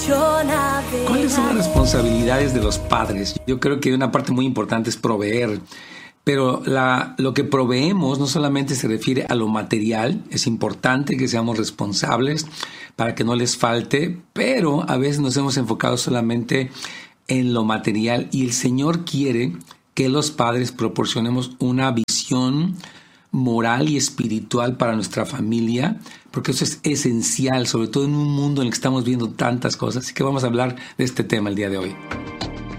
¿Cuáles son las responsabilidades de los padres? Yo creo que una parte muy importante es proveer, pero lo que proveemos no solamente se refiere a lo material, es importante que seamos responsables para que no les falte, pero a veces nos hemos enfocado solamente en lo material y el Señor quiere que los padres proporcionemos una visión moral y espiritual para nuestra familia, porque eso es esencial, sobre todo en un mundo en el que estamos viendo tantas cosas. Así que vamos a hablar de este tema el día de hoy.